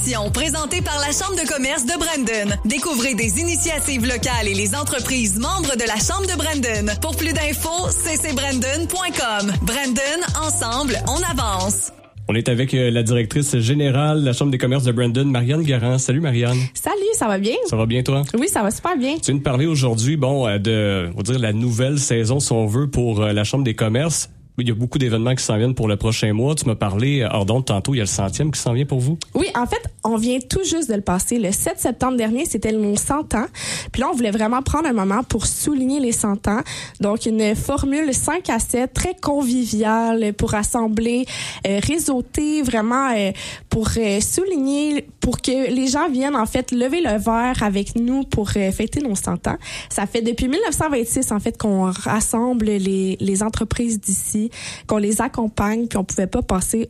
émission présentée par la Chambre de commerce de Brandon. Découvrez des initiatives locales et les entreprises membres de la Chambre de Brandon. Pour plus d'infos, ccbrandon.com. Brandon, ensemble, on avance. On est avec la directrice générale de la Chambre des commerces de Brandon, Marianne Garand. Salut Marianne. Salut, ça va bien? Ça va bien toi? Oui, ça va super bien. Tu viens de parler aujourd'hui, de, on va dire, la nouvelle saison, si on veut, pour la Chambre des commerces. Il y a beaucoup d'événements qui s'en viennent pour le prochain mois. Tu m'as parlé, hors d'onde tantôt, il y a le 100e qui s'en vient pour vous? Oui, en fait, on vient tout juste de le passer. Le 7 septembre dernier, c'était nos 100 ans. Puis là, on voulait vraiment prendre un moment pour souligner les 100 ans. Donc, une formule 5 à 7, très conviviale pour rassembler, réseauter, vraiment pour souligner, pour que les gens viennent, en fait, lever le verre avec nous pour fêter nos 100 ans. Ça fait depuis 1926, en fait, qu'on rassemble les entreprises d'ici, qu'on les accompagne, puis on pouvait pas passer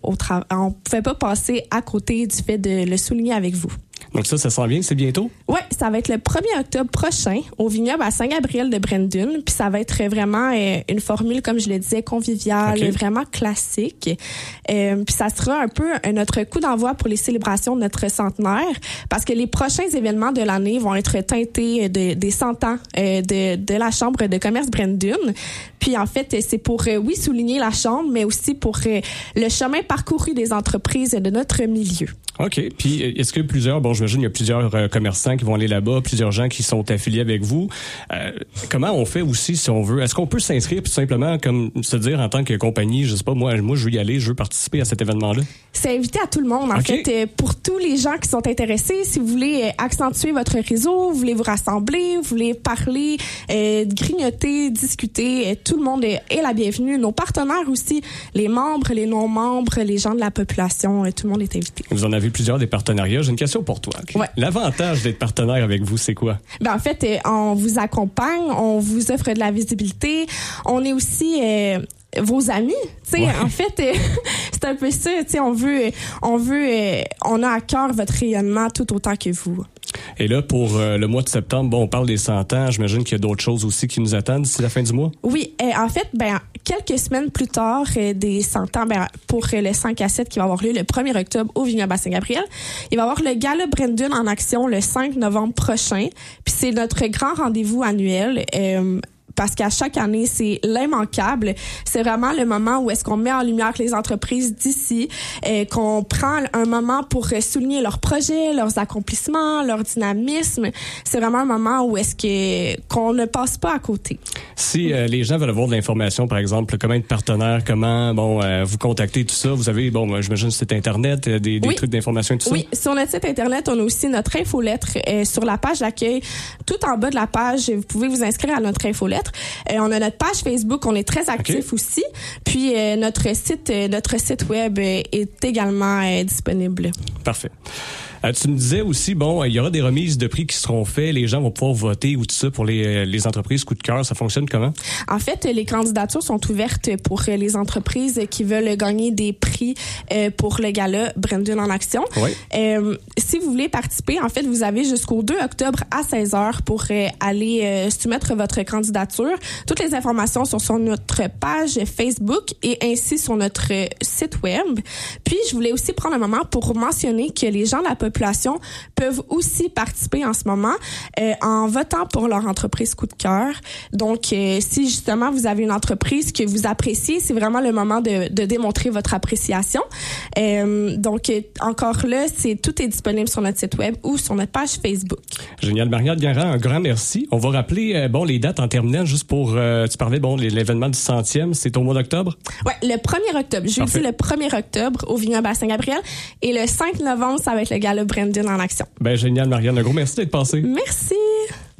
à côté du fait de le souligner avec vous. Donc ça s'en vient, c'est bientôt? Oui, ça va être le 1er octobre prochain au vignoble à Saint-Gabriel de Brandon. Puis ça va être vraiment une formule, comme je le disais, conviviale, vraiment classique. Puis ça sera un peu notre coup d'envoi pour les célébrations de notre centenaire, parce que les prochains événements de l'année vont être teintés des 100 ans de la Chambre de commerce Brandon. Puis en fait, c'est pour, souligner la Chambre, mais aussi pour le chemin parcouru des entreprises de notre milieu. OK. Puis est-ce que j'imagine il y a plusieurs commerçants qui vont aller là-bas, plusieurs gens qui sont affiliés avec vous. Comment on fait aussi, si on veut? Est-ce qu'on peut s'inscrire tout simplement, comme se dire en tant que compagnie, je sais pas, moi je veux y aller, je veux participer à cet événement-là? C'est invité à tout le monde. En fait, pour tous les gens qui sont intéressés, si vous voulez accentuer votre réseau, vous voulez vous rassembler, vous voulez parler, grignoter, discuter, tout le monde est la bienvenue. Nos partenaires aussi, les membres, les non-membres, les gens de la population, tout le monde est invité. Vous en avez plusieurs des partenariats. J'ai une question pour toi. Okay? Ouais. L'avantage d'être partenaire avec vous, c'est quoi? En fait, on vous accompagne, on vous offre de la visibilité. On est aussi vos amis, tu sais. En fait, c'est un peu ça. Tu sais, on a à cœur votre rayonnement tout autant que vous. Et là, pour le mois de septembre, on parle des 100 ans. J'imagine qu'il y a d'autres choses aussi qui nous attendent d'ici la fin du mois. Oui, en fait, quelques semaines plus tard des 100 ans, pour le 5 à 7 qui va avoir lieu le 1er octobre au vignoble à Saint-Gabriel, il va y avoir le Gala Brandon en action le 5 novembre prochain. Puis c'est notre grand rendez-vous annuel. Parce qu'à chaque année, c'est l'immanquable. C'est vraiment le moment où est-ce qu'on met en lumière les entreprises d'ici, qu'on prend un moment pour souligner leurs projets, leurs accomplissements, leur dynamisme. C'est vraiment un moment où est-ce qu'on ne passe pas à côté. Si les gens veulent avoir de l'information, par exemple, comment être partenaire, comment vous contacter, tout ça, vous avez, j'imagine, site Internet, des trucs d'information et tout ça? Oui, sur notre site Internet, on a aussi notre infolettre sur la page d'accueil. Tout en bas de la page, vous pouvez vous inscrire à notre infolettre. On a notre page Facebook, on est très actif aussi. Puis notre site web est également disponible. Parfait. Tu me disais aussi, il y aura des remises de prix qui seront faites, les gens vont pouvoir voter ou tout ça pour les entreprises coup de cœur. Ça fonctionne comment? En fait, les candidatures sont ouvertes pour les entreprises qui veulent gagner des prix pour le gala Brandon en action. Oui. Si vous voulez participer, en fait, vous avez jusqu'au 2 octobre à 16h pour aller soumettre votre candidature. Toutes les informations sont sur notre page Facebook et ainsi sur notre site web. Puis, je voulais aussi prendre un moment pour mentionner que les gens de la population peuvent aussi participer en ce moment en votant pour leur entreprise coup de cœur. Donc, si justement vous avez une entreprise que vous appréciez, c'est vraiment le moment de démontrer votre appréciation. Donc, encore là, tout est disponible sur notre site web ou sur notre page Facebook. Génial. Marianne Garand, un grand merci. On va rappeler les dates en terminant juste pour, tu parlais l'événement du 100e, c'est au mois d'octobre? Oui, le 1er octobre. Jeudi le 1er octobre au vignoble à Saint-Gabriel et le 5 novembre, ça va être le Gala Brandon en action. Génial, Marianne. Un gros merci d'être passée. Merci.